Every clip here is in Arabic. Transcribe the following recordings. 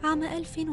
عام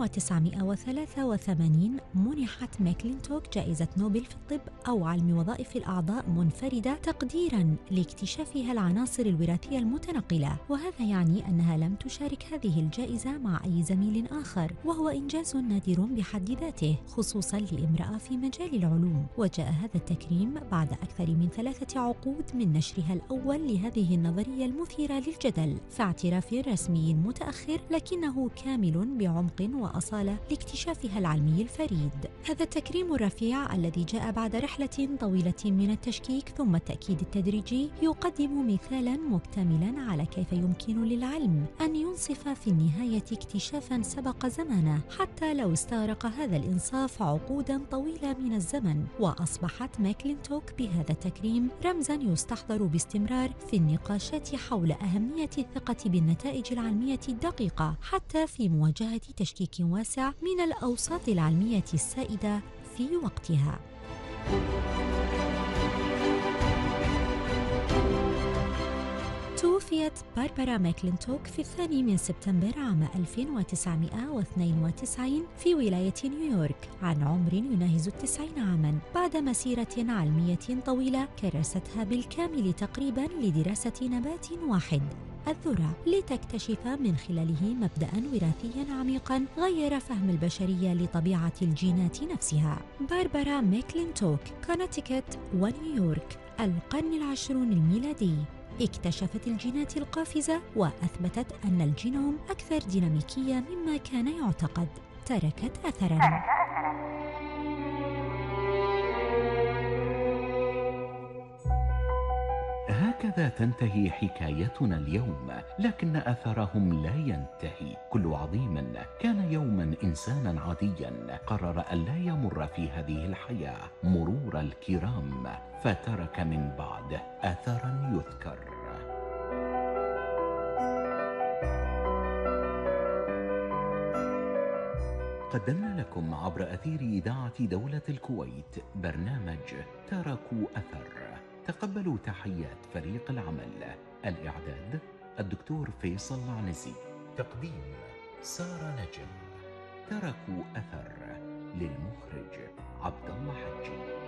1983 منحت ماكلينتوك جائزة نوبل في الطب أو علم وظائف الأعضاء منفردة تقديراً لاكتشافها العناصر الوراثية المتنقلة، وهذا يعني أنها لم تشارك هذه الجائزة مع أي زميل آخر، وهو إنجاز نادر بحد ذاته خصوصاً لامرأة في مجال العلوم. وجاء هذا التكريم بعد أكثر من 3 عقود من نشرها الأول لهذه النظرية المثيرة للجدل، فاعتراف رسمي متأخر لكنه كامل بعمق وأصالة لاكتشافها العلمي الفريد. هذا التكريم الرفيع الذي جاء بعد رحلة طويلة من التشكيك ثم التأكيد التدريجي يقدم مثالاً مكتملاً على كيف يمكن للعلم أن ينصف في النهاية اكتشافاً سبق زمانه حتى لو استغرق هذا الإنصاف عقوداً طويلة من الزمن. وأصبحت ماكلينتوك بهذا التكريم رمزاً يستحضر باستمرار في النقاشات حول أهمية الثقة بالنتائج العلمية الدقيقة حتى في مواجهة تشكيك واسع من الأوساط العلمية السائدة في وقتها. توفيت باربرا ماكلينتوك في 2 سبتمبر عام 1992 في ولاية نيويورك عن عمر يناهز 90 عاماً، بعد مسيرة علمية طويلة كرستها بالكامل تقريباً لدراسة نبات واحد، الذرة، لتكتشف من خلاله مبدأ وراثيا عميقا غير فهم البشرية لطبيعة الجينات نفسها. باربرا ماكلينتوك، كونتيكت ونيويورك، القرن العشرون الميلادي، اكتشفت الجينات القافزة وأثبتت أن الجينوم أكثر ديناميكية مما كان يعتقد. تركت أثراً. هكذا تنتهي حكايتنا اليوم، لكن أثرهم لا ينتهي. كل عظيم كان يوما إنسانا عاديا قرر ألا يمر في هذه الحياة مرور الكرام، فترك من بعده أثرا يذكر. قدمنا لكم عبر أثير إذاعة دولة الكويت برنامج تركوا أثر. تقبلوا تحيات فريق العمل. الإعداد الدكتور فيصل عنزي، تقديم سارة نجم. تركوا أثر، للمخرج عبد الله حجي.